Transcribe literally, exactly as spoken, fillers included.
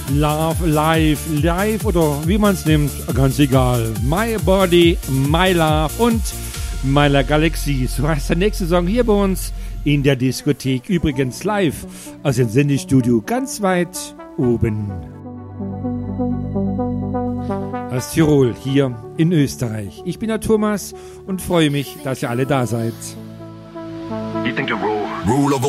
Love, Life, Life oder wie man es nimmt, ganz egal. My Body, My Love und Myler Galaxy. So heißt der nächste Song hier bei uns in der Diskothek. Übrigens live aus dem Sendestudio ganz weit oben. Aus Tirol, hier in Österreich. Ich bin der Thomas und freue mich, dass ihr alle da seid. You think the rule, rule of